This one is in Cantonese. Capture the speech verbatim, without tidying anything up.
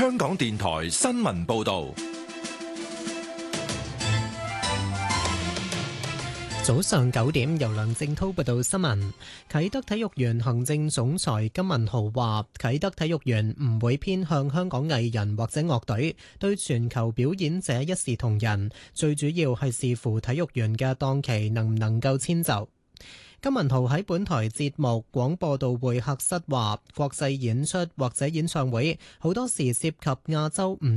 香港電台新聞報道。 早上九點，由梁正滔報道新聞。啟德體育園行政總裁金文豪話：啟德體育園唔會偏向香港藝人或者樂隊，對全球表演者一視同仁。最主要係視乎體育園嘅檔期能唔能夠遷就。金文豪喺本台節目《廣播道會客室》話：國際演出或者演唱會好多時涉及亞洲唔